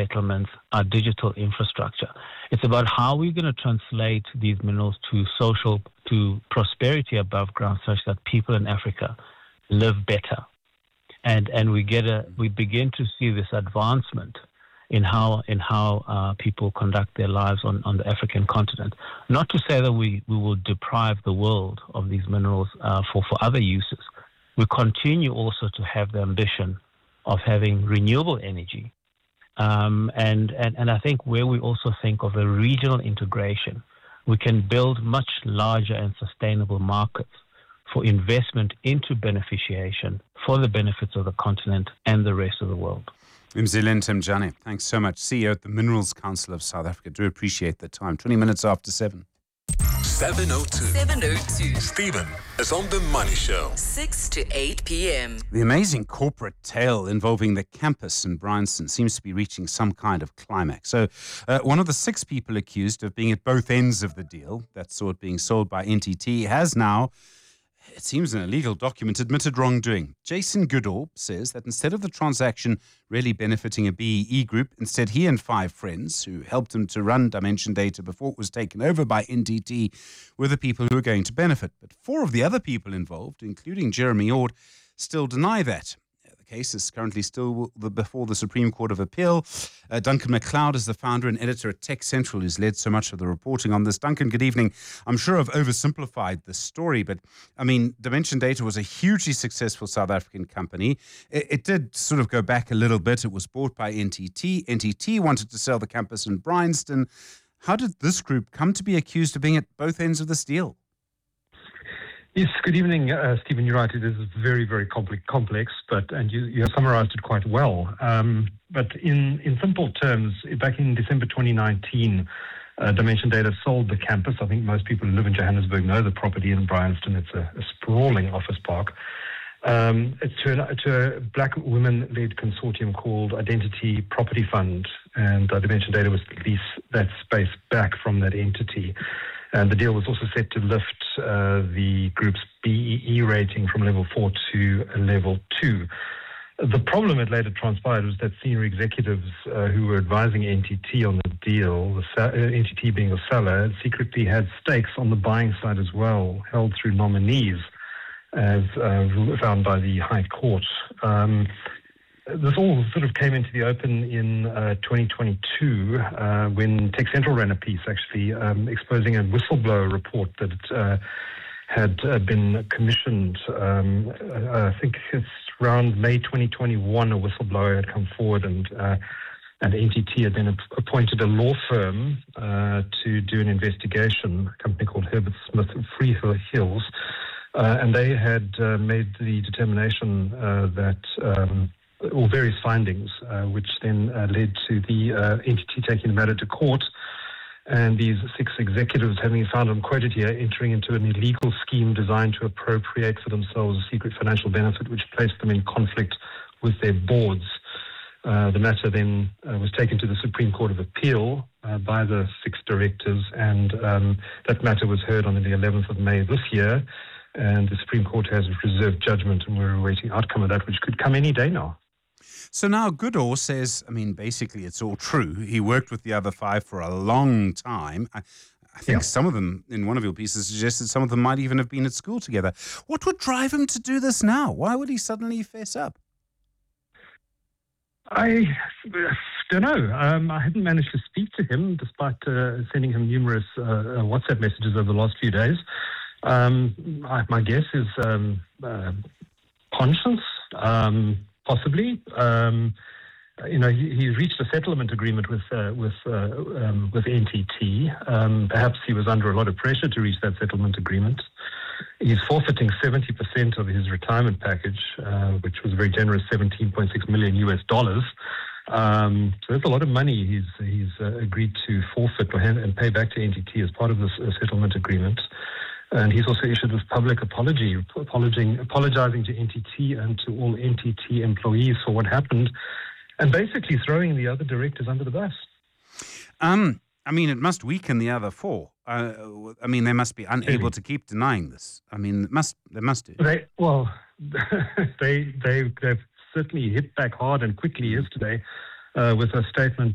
settlements, our digital infrastructure. It's about how we're going to translate these minerals to prosperity above ground, such that people in Africa live better. And we begin to see this advancement in how people conduct their lives on the African continent. Not to say that we will deprive the world of these minerals for other uses. We continue also to have the ambition of having renewable energy. And I think where we also think of a regional integration, we can build much larger and sustainable markets for investment into beneficiation for the benefits of the continent and the rest of the world. Mzileni Temjane, thanks so much. CEO at the Minerals Council of South Africa. Do appreciate the time. 20 minutes after 7. 7:02. Stephen is on The Money Show. 6 to 8 p.m. The amazing corporate tale involving the campus in Bryanston seems to be reaching some kind of climax. So one of the 6 people accused of being at both ends of the deal that saw it being sold by NTT has now, it seems an illegal document, admitted wrongdoing. Jason Goodall says that instead of the transaction really benefiting a BEE group, instead he and 5 friends who helped him to run Dimension Data before it was taken over by NTT were the people who were going to benefit. But 4 of the other people involved, including Jeremy Ord, still deny that. The case is currently still before the Supreme Court of Appeal. Duncan McLeod is the founder and editor at Tech Central, who's led so much of the reporting on this. Duncan, good evening. I'm sure I've oversimplified the story, but I mean, Dimension Data was a hugely successful South African company. It did sort of go back a little bit. It was bought by NTT. NTT wanted to sell the campus in Bryanston. How did this group come to be accused of being at both ends of this deal? Yes, good evening, Stephen. You're right. It is very, very complex, and you have summarized it quite well. But in simple terms, back in December 2019, Dimension Data sold the campus. I think most people who live in Johannesburg know the property in Bryanston. It's a sprawling office park. It's to a black women-led consortium called Identity Property Fund, and Dimension Data was to lease that space back from that entity. And the deal was also set to lift the group's BEE rating from level 4 to level 2. The problem it later transpired was that senior executives who were advising NTT on the deal, NTT being the seller, secretly had stakes on the buying side as well, held through nominees, as found by the High Court. This all sort of came into the open in 2022 when Tech Central ran a piece, actually, exposing a whistleblower report that had been commissioned. I think it's around May 2021, a whistleblower had come forward and NTT had then appointed a law firm to do an investigation, a company called Herbert Smith Freehills, and they had made the determination that or various findings, which then led to the entity taking the matter to court. And these 6 executives, having found, I'm quoted here, entering into an illegal scheme designed to appropriate for themselves a secret financial benefit, which placed them in conflict with their boards. The matter then was taken to the Supreme Court of Appeal by the 6 directors, and that matter was heard on the 11th of May this year. And the Supreme Court has reserved judgment, and we're awaiting outcome of that, which could come any day now. So now Goodall says, I mean, basically it's all true. He worked with the other 5 for a long time. I think some of them, in one of your pieces, suggested some of them might even have been at school together. What would drive him to do this now? Why would he suddenly fess up? I don't know. I haven't managed to speak to him, despite sending him numerous WhatsApp messages over the last few days. My guess is conscience. Possibly, he's reached a settlement agreement with NTT. Perhaps he was under a lot of pressure to reach that settlement agreement. He's forfeiting 70% of his retirement package, which was a very generous $17.6 million US. So that's a lot of money he's agreed to forfeit and pay back to NTT as part of this settlement agreement. And he's also issued this public apology, apologizing to NTT and to all NTT employees for what happened, and basically throwing the other directors under the bus. I mean, it must weaken the other 4. I mean, they must be unable to keep denying this. I mean, they must do. They've certainly hit back hard and quickly yesterday with a statement